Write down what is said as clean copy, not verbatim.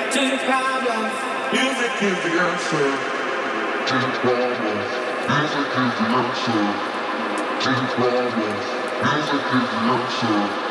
to the problems. Music is the answer to the problems. Music is the answer to the problems. Music is the answer.